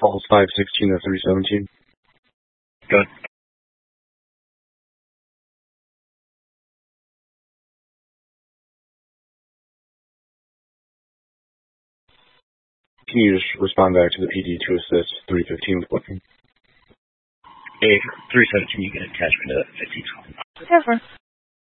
calls 516 to 317. Good. Can you just respond back to the PD to assist 315 with booking? Hey, 317, you can attach me to 15. Never.